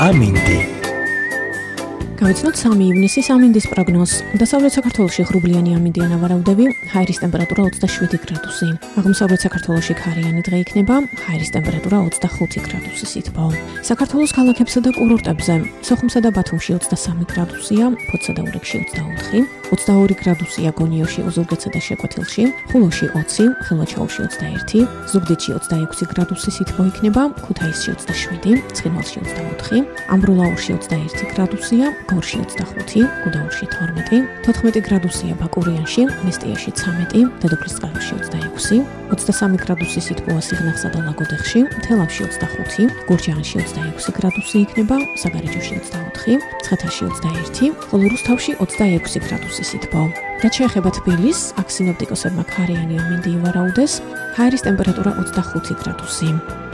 ამინდი. გავიცნოთ 3 ივნისის ამინდის პროგნოზს. დასავლეთ საქართველოში ღრუბლიანი ამინდია ნავარაუდები, ჰაერის ტემპერატურა 27 გრადუსი. აღმოსავლეთ საქართველოში ქარიანი დღე იქნება, ჰაერის ტემპერატურა 25 გრადუსი სითბო. საქართველოს ქალაქებსა და კურორტებზე, სოხუმსა და ბათუმში 23 გრადუსია, ფოთსა და ურიგში 24, 22 გრადუსია გონიოში, ოზურგეთსა და შეკვეთილში, ხულოში 20, ხელვაჩაუში 21, ზუგდიდში 26 გრადუსი სითბო იქნება, ქუთაისში 27, ცხინვალში 24, ამბროლაურში 21 გრადუსია, გორში 25, გუდაურში 12, 14 გრადუსია ბაკურიანში, მესტიაში 13, დედოფლისწყაროში 26, 23 გრადუსი სითბოა სიღნაღსა და ლაგოდეხში, თელავში 25, გურჯაანში 26 გრადუსი იქნება, საგარეჯოში 24, მცხეთაში 21, ხოლო რუსთავში 26 გრადუსი სითბო. რაც შეეხება თბილისს, აქ სინოპტიკოსებმა ქარიანი ამინდი ივარაუდეს, ჰაერის ტემპერატურა 25 გრადუსი.